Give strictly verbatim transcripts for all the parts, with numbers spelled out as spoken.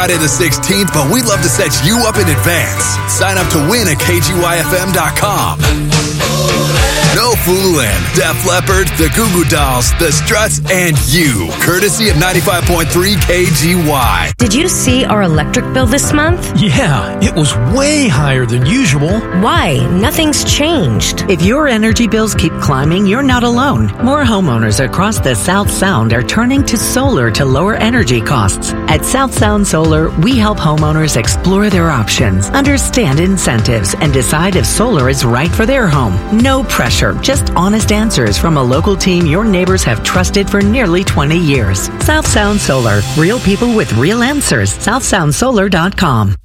Friday the sixteenth, but we'd love to set you up in advance. Sign up to win at K G Y F M dot com. No fooling. Def Leppard, the Goo Goo Dolls, the Struts, and you. Courtesy of ninety-five point three K G Y. Did you see our electric bill this month? Yeah, it was way higher than usual. Why? Nothing's changed. If your energy bills keep climbing, you're not alone. More homeowners across the South Sound are turning to solar to lower energy costs. At South Sound Solar, we help homeowners explore their options, understand incentives, and decide if solar is right for their home. No pressure, just honest answers from a local team your neighbors have trusted for nearly twenty years. South Sound Solar, real people with real answers. south sound solar dot com.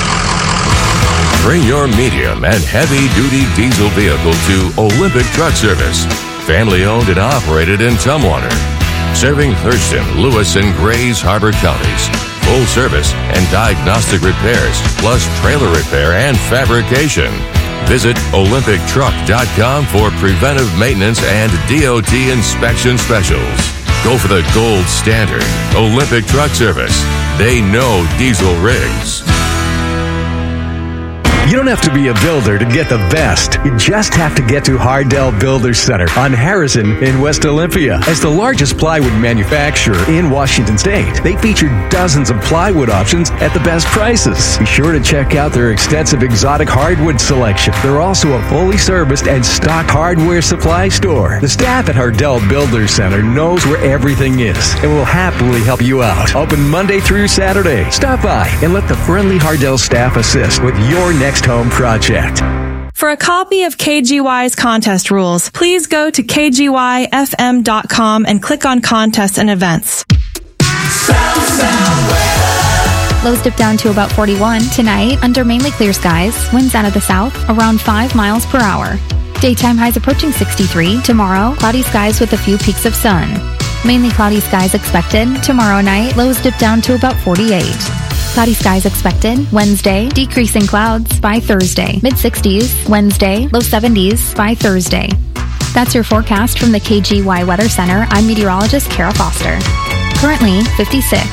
Bring your medium and heavy-duty diesel vehicle to Olympic Truck Service. Family-owned and operated in Tumwater. Serving Thurston, Lewis, and Grays Harbor counties. Full service and diagnostic repairs, plus trailer repair and fabrication. Visit olympic truck dot com for preventive maintenance and D O T inspection specials. Go for the gold standard. Olympic Truck Service. They know diesel rigs. You don't have to be a builder to get the best. You just have to get to Hardell Builders Center on Harrison in West Olympia. As the largest plywood manufacturer in Washington State, they feature dozens of plywood options at the best prices. Be sure to check out their extensive exotic hardwood selection. They're also a fully serviced and stocked hardware supply store. The staff at Hardell Builders Center knows where everything is and will happily help you out. Open Monday through Saturday. Stop by and let the friendly Hardell staff assist with your next home project. For a copy of K G Y's contest rules, please go to K G Y F M dot com and click on contests and events. Sound, sound weather. Lows dip down to about forty-one tonight under mainly clear skies. Winds out of the south around five miles per hour. Daytime highs approaching sixty-three. Tomorrow, cloudy skies with a few peaks of sun. Mainly cloudy skies expected. Tomorrow night, lows dip down to about forty-eight. Cloudy skies expected. Wednesday, decreasing clouds by Thursday. mid sixties. Wednesday, low seventies by Thursday. That's your forecast from the K G Y Weather Center. I'm meteorologist Kara Foster. Currently, fifty-six.